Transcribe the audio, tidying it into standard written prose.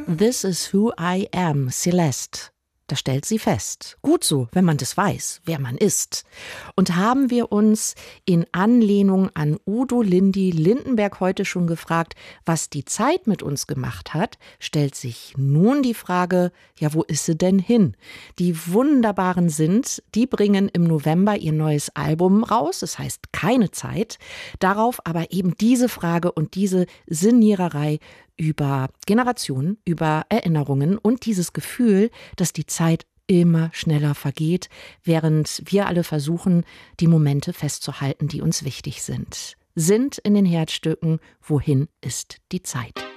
This is who I am, Celeste. Da stellt sie fest. Gut so, wenn man das weiß, wer man ist. Und haben wir uns in Anlehnung an Udo Lindy Lindenberg heute schon gefragt, was die Zeit mit uns gemacht hat, stellt sich nun die Frage, ja, wo ist sie denn hin? Die Wunderbaren sind, die bringen im November ihr neues Album raus, es heißt Keine Zeit. Darauf aber eben diese Frage und diese Sinniererei über Generationen, über Erinnerungen und dieses Gefühl, dass die Zeit immer schneller vergeht, während wir alle versuchen, die Momente festzuhalten, die uns wichtig sind. Sind in den Herzstücken, wohin ist die Zeit?